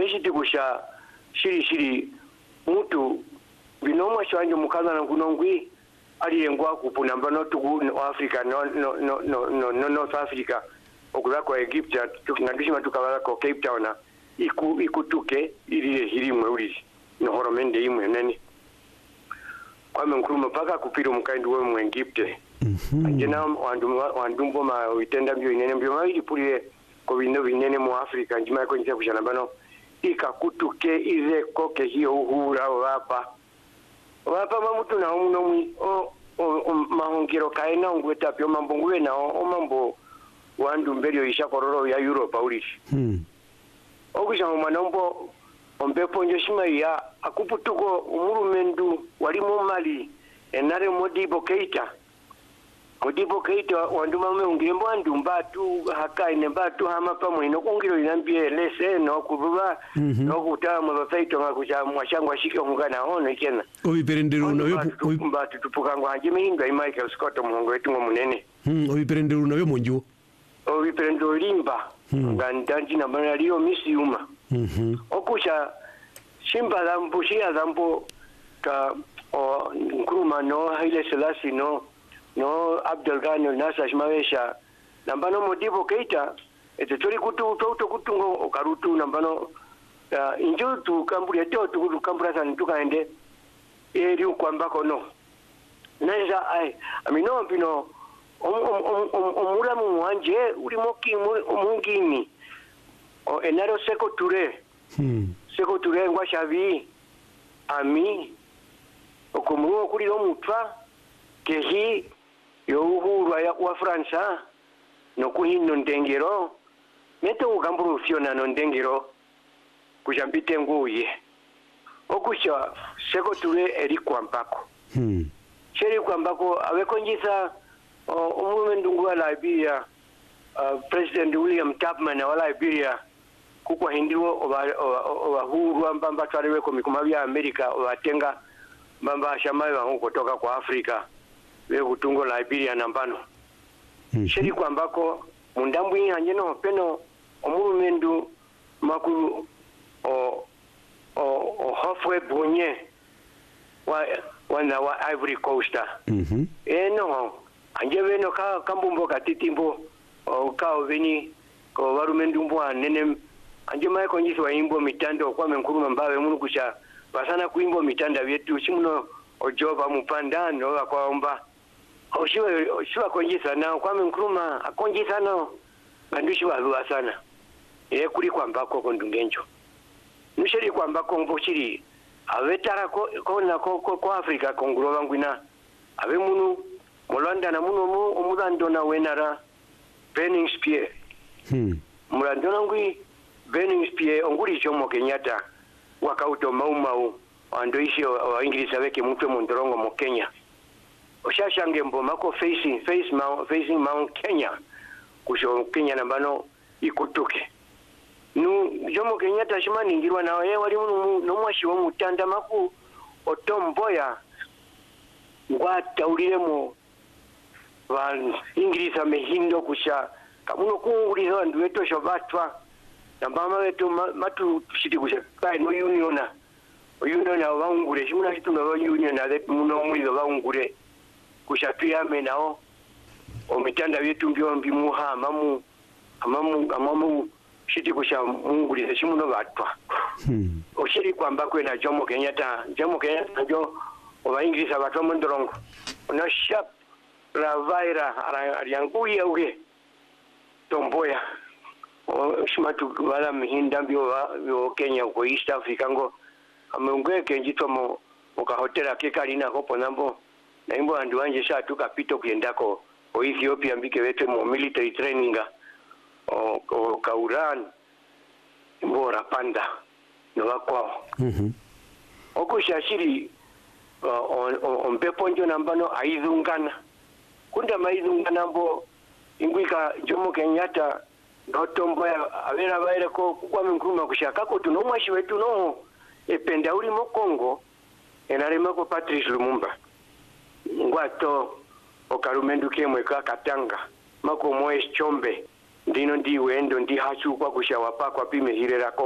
nishiti kusha shiri mtu binomwa shanje mukaza na kunongwi aliyengwa kupuna mbano tugu Africa no North Africa okuza kwa Egypt tukingandishima tukabala ko Cape Town ikutuke ilile hilimwe uli no horomende imwe nene kwame nkuruma paka kupira mukaindi we mu Egypt ajena wandumbo ma witenda mbyo inene mbyo mabili pulire ko bino binene mu Africa njima ko njya kushana bano ikakutuke ize koke hiyo uhura wapa mamutu na umunomwi mahongero kaina ungweta pyo mambo ngwe na mambo wandu mbelio isha kororo ya Europe ulishi okisha manombo ombepo njoshima ya akuputuko umurumendu wali mu Mali enare Modibo Keita wandu mame ungirembo andu mbatu hakaine mbatu hama pamwe no kungiro inambie lese no kububa no kutama bafaito ngakucha mwashangwa shike ngana ono ikena obiperendero nayo mbatu tupukangwa hanje mihinga Michael Scott muhongo wetu ngo munene obiperendero nayo monjo obiperendero limba ngandanji na bana liyo misiuma okusha shimba lambushia zambo ka nkruma no Haile Selassie no Abdel Ghani nasa shimawesha nambano Modibo Keita etetori kutungo okarutu nambano injo tu kamburi eto tu kambura san tukaende eri kwambako no neza ai amino pino omura mu wanje uri moki mungini enaro Seko Toure ngwa shavi ami okumruo kuri lo mutwa kehi yo uhuru wa Fransa no kuhino ndengero meto ukamburu fiona no ndengero kujambite nguye okusha Seko Toure eri kwambako sheri kwambako awekonjisa umumendu wa Liberia President William Tubman wa Liberia kukwa hindiwo obahuru mbamba twaliwe ko mikuma bya America obatenga mbamba shamaye bangu kutoka kwa Afrika we kutungo Liberia nambano sheri kwambako mundambu yanje no peno omumendu makuru Hofwe Bonye wa Ivory Coast eno anje beno kambumbo katitimbo ka veni ko warumendu mbwa nene anje mai konjiswa imbo mitando kwa menkuruma mbawe munu kusha basana kuimbo mitanda vyetu simuno ojoba mupandano akwamba oshiwa konjisa na kwa menkuruma akonjisa no bandushi waluwa sana kuri kwambako kondungenjo nusheri kwambako mbochiri avetara ko Africa kongulo bangwina ave munu mulanda na muno omulando na wenara Benning Spear mulando ngwi Benning Spear onguri chomo Kenyatta wakauto mau ando ishi wa English aweke mtu mondorongo mo Kenya oshashange mboma ko facing Mount Kenya kusho Kenya nambano ikutuke jomo Kenyatta shimani ngirwa na yeye wali no mwashi wo mutanda maku otomboya ngwata uliremo van Ingrisa mehindo kusha kamuno kunguriza ndu weto shobatwa nambama wetu matu shiti kusha kai no union waungure shimuna shitu no union na that muno mwizo waungure kusha pia menao omitanda wetu mbio mbimuha amamu shiti kusha munguriza shimuno batwa oshiri kwamba kwena Jomo Kenyatta jo oba Ingrisa batwa mondorongo na sharp Ravaira arianguye uge tomboya shimatu wala mihinda mbyo Kenya ko East Africa ngo amungweke njitwa mo hotela kekalina kopo nambo na imbo andu wanje sha tukapito kuendako o Ethiopia mbike wete mo military training o Kauran mbora panda no wakwao okushashiri ompeponjo nambano aizungana kunda maizungana mbo ingwika Jomo Kenyatta ndotomboya avera baire ko kwa mnkruma kushaka ko tunomwashi wetu no ependa uli mo Kongo enarema ko Patrice Lumumba ngwato okarumendu kemwe ka Katanga mako moe Chombe ndino ndi wendo ndi hachu kwa kushawapa kwa pime hirera ko